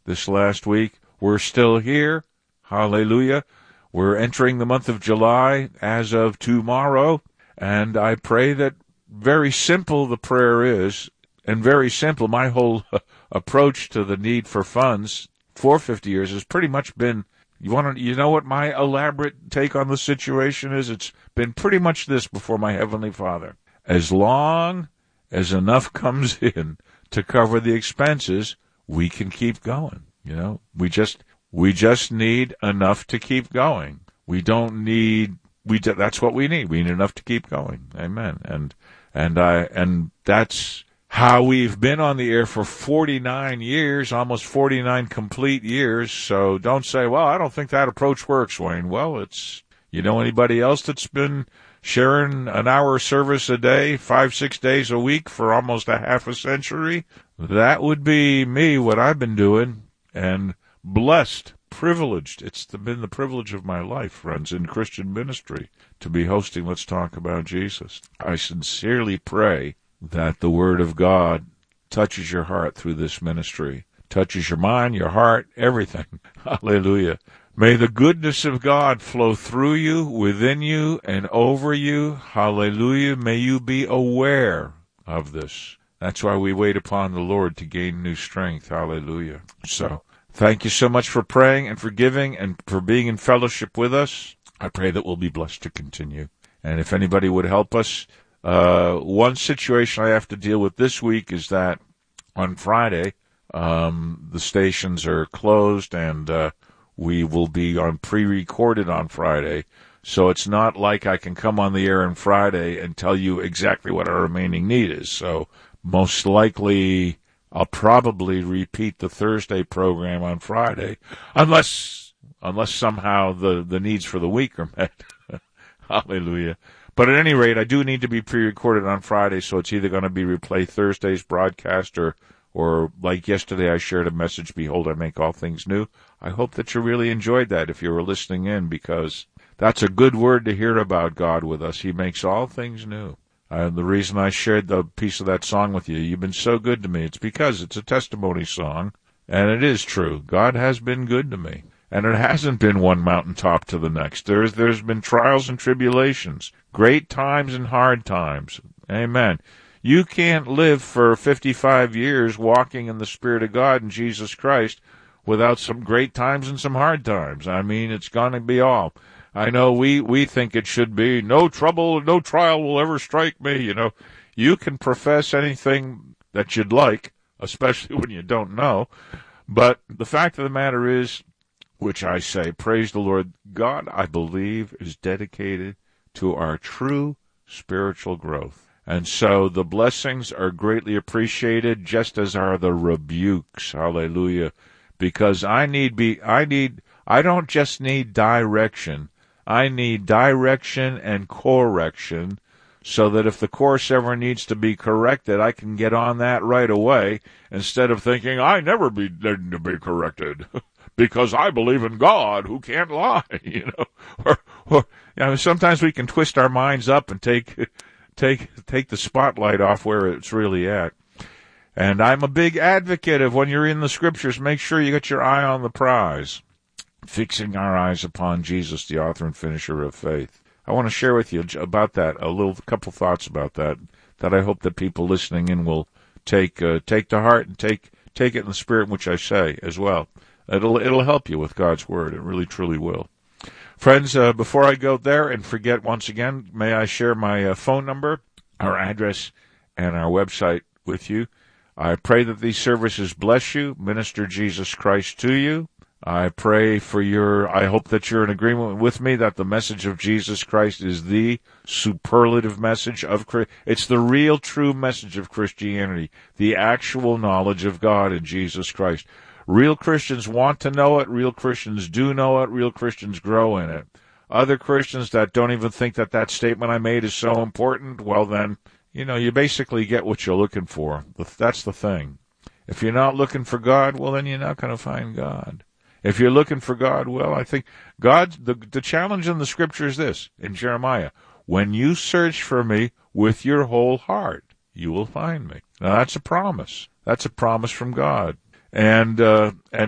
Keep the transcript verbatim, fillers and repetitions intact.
this last week. We're still here. Hallelujah. We're entering the month of July as of tomorrow, and I pray that very simple the prayer is, and very simple, my whole approach to the need for funds for fifty years has pretty much been, you want to, you know what my elaborate take on the situation is? It's been pretty much this before my Heavenly Father. As long as enough comes in to cover the expenses, we can keep going. You know, we just we just need enough to keep going. We don't need we that's what we need. We need enough to keep going. Amen. And and I and that's how we've been on the air for forty-nine years, almost forty-nine complete years. So don't say, well, I don't think that approach works, Wayne. Well, it's, you know anybody else that's been sharing an hour service a day, five, six days a week for almost a half a century? That would be me, what I've been doing, and blessed, privileged. It's been the privilege of my life, friends, in Christian ministry, to be hosting Let's Talk About Jesus. I sincerely pray that the Word of God touches your heart through this ministry, touches your mind, your heart, everything. Hallelujah. May the goodness of God flow through you, within you, and over you. Hallelujah. May you be aware of this. That's why we wait upon the Lord to gain new strength. Hallelujah. So, thank you so much for praying and for giving and for being in fellowship with us. I pray that we'll be blessed to continue. And if anybody would help us, uh, one situation I have to deal with this week is that on Friday, um, the stations are closed and, uh, we will be on pre-recorded on Friday. So it's not like I can come on the air on Friday and tell you exactly what our remaining need is. So most likely I'll probably repeat the Thursday program on Friday, unless unless somehow the, the needs for the week are met. Hallelujah. But at any rate, I do need to be pre-recorded on Friday, so it's either going to be replay Thursday's broadcast or, or like yesterday I shared a message, Behold, I make all things new. I hope that you really enjoyed that if you were listening in, because that's a good word to hear about God with us. He makes all things new. And the reason I shared the piece of that song with you, you've been so good to me, it's because it's a testimony song, and it is true. God has been good to me. And it hasn't been one mountaintop to the next. There's there's been trials and tribulations, great times and hard times. Amen. You can't live for fifty-five years walking in the Spirit of God and Jesus Christ without some great times and some hard times. I mean, it's going to be all. I know we, we think it should be no trouble, no trial will ever strike me. You know, you can profess anything that you'd like, especially when you don't know. But the fact of the matter is, which I say, praise the Lord, God, I believe, is dedicated to our true spiritual growth. And so the blessings are greatly appreciated, just as are the rebukes. Hallelujah. Because I need be, I need, I don't just need direction. I need direction and correction, so that if the course ever needs to be corrected, I can get on that right away, instead of thinking, I never be, need to be corrected. Because I believe in God, who can't lie, you know. Or, or you know, sometimes we can twist our minds up and take, take, take the spotlight off where it's really at. And I'm a big advocate of, when you're in the Scriptures, make sure you get your eye on the prize, fixing our eyes upon Jesus, the author and finisher of faith. I want to share with you about that, a little couple thoughts about that, that I hope that people listening in will take, uh, take to heart and take, take it in the spirit in which I say as well. It'll it'll help you with God's Word. It really, truly will. Friends, uh, before I go there and forget once again, may I share my uh, phone number, our address, and our website with you. I pray that these services bless you, minister Jesus Christ to you. I pray for your, I hope that you're in agreement with me that the message of Jesus Christ is the superlative message of, it's the real, true message of Christianity, the actual knowledge of God in Jesus Christ. Real Christians want to know it. Real Christians do know it. Real Christians grow in it. Other Christians that don't even think that that statement I made is so important, well then, you know, you basically get what you're looking for. That's the thing. If you're not looking for God, well then you're not going to find God. If you're looking for God, well, I think God, the, the challenge in the Scripture is this, in Jeremiah, when you search for me with your whole heart, you will find me. Now that's a promise. That's a promise from God. And, uh, and